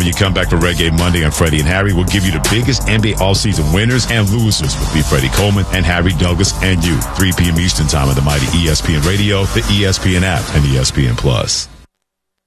you come back for Reggae Monday on Freddie and Harry, we'll give you the biggest NBA offseason winners and losers with me, Freddie Coleman, and Harry Douglas, and you. 3 p.m. Eastern Time on the mighty ESPN Radio, the ESPN app, and ESPN Plus.